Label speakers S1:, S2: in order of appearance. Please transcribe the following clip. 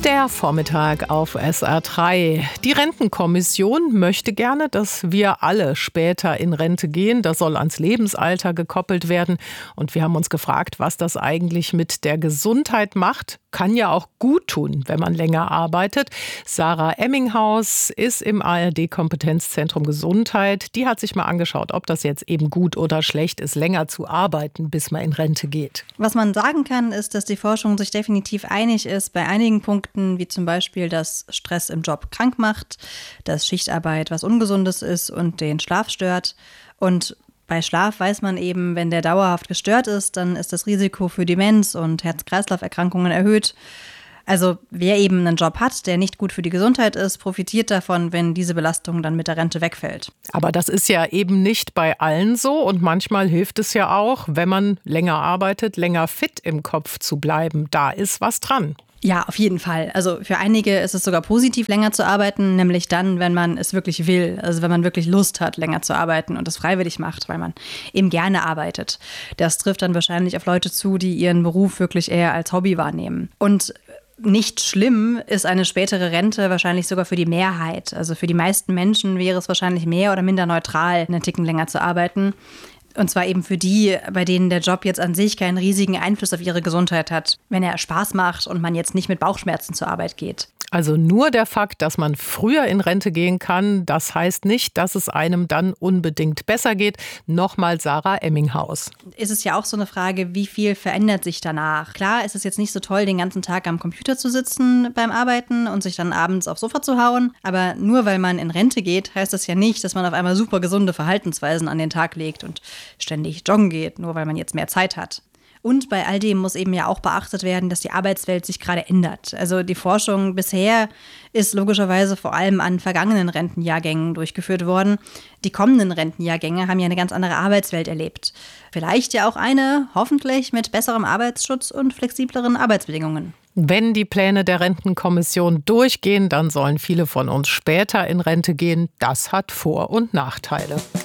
S1: Der Vormittag auf SR3. Die Rentenkommission möchte gerne, dass wir alle später in Rente gehen. Das soll ans Lebensalter gekoppelt werden. Und wir haben uns gefragt, was das eigentlich mit der Gesundheit macht. Kann ja auch gut tun, wenn man länger arbeitet. Sarah Emminghaus ist im ARD-Kompetenzzentrum Gesundheit. Die hat sich mal angeschaut, ob das jetzt eben gut oder schlecht ist, länger zu arbeiten, bis man in Rente geht.
S2: Was man sagen kann, ist, dass die Forschung sich definitiv einig ist bei einigen Punkten, wie zum Beispiel, dass Stress im Job krank macht, dass Schichtarbeit was Ungesundes ist und den Schlaf stört. Und bei Schlaf weiß man eben, wenn der dauerhaft gestört ist, dann ist das Risiko für Demenz und Herz-Kreislauf-Erkrankungen erhöht. Also wer eben einen Job hat, der nicht gut für die Gesundheit ist, profitiert davon, wenn diese Belastung dann mit der Rente wegfällt.
S1: Aber das ist ja eben nicht bei allen so und manchmal hilft es ja auch, wenn man länger arbeitet, länger fit im Kopf zu bleiben. Da ist was dran.
S2: Ja, auf jeden Fall. Also für einige ist es sogar positiv, länger zu arbeiten, nämlich dann, wenn man es wirklich will. Also wenn man wirklich Lust hat, länger zu arbeiten und es freiwillig macht, weil man eben gerne arbeitet. Das trifft dann wahrscheinlich auf Leute zu, die ihren Beruf wirklich eher als Hobby wahrnehmen. Und nicht schlimm ist eine spätere Rente wahrscheinlich sogar für die Mehrheit. Also für die meisten Menschen wäre es wahrscheinlich mehr oder minder neutral, einen Ticken länger zu arbeiten. Und zwar eben für die, bei denen der Job jetzt an sich keinen riesigen Einfluss auf ihre Gesundheit hat, wenn er Spaß macht und man jetzt nicht mit Bauchschmerzen zur Arbeit geht.
S1: Also nur der Fakt, dass man früher in Rente gehen kann, das heißt nicht, dass es einem dann unbedingt besser geht. Nochmal Sarah Emminghaus.
S2: Ist es ja auch so eine Frage, wie viel verändert sich danach? Klar ist es jetzt nicht so toll, den ganzen Tag am Computer zu sitzen beim Arbeiten und sich dann abends aufs Sofa zu hauen. Aber nur weil man in Rente geht, heißt das ja nicht, dass man auf einmal super gesunde Verhaltensweisen an den Tag legt und ständig joggen geht, nur weil man jetzt mehr Zeit hat. Und bei all dem muss eben ja auch beachtet werden, dass die Arbeitswelt sich gerade ändert. Also die Forschung bisher ist logischerweise vor allem an vergangenen Rentenjahrgängen durchgeführt worden. Die kommenden Rentenjahrgänge haben ja eine ganz andere Arbeitswelt erlebt. Vielleicht ja auch eine, hoffentlich mit besserem Arbeitsschutz und flexibleren Arbeitsbedingungen.
S1: Wenn die Pläne der Rentenkommission durchgehen, dann sollen viele von uns später in Rente gehen. Das hat Vor- und Nachteile.